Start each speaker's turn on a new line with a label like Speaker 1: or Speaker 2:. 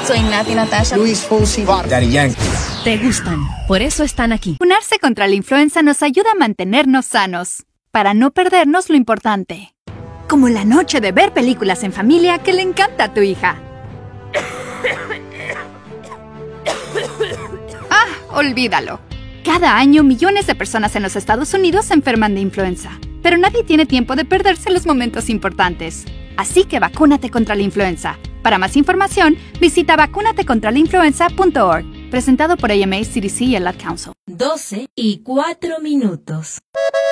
Speaker 1: Soy Nati Natasha.
Speaker 2: Luis Fonsi,
Speaker 3: Daddy Yankee.
Speaker 4: Te gustan, por eso están aquí.
Speaker 5: Vacunarse contra la influenza nos ayuda a mantenernos sanos, para no perdernos lo importante. Como la noche de ver películas en familia que le encanta a tu hija. Olvídalo. Cada año millones de personas en los Estados Unidos se enferman de influenza, pero nadie tiene tiempo de perderse los momentos importantes. Así que vacúnate contra la influenza. Para más información, visita vacunatecontralainfluenza.org. Presentado por AMA, CDC y el Ad Council.
Speaker 4: 12:04.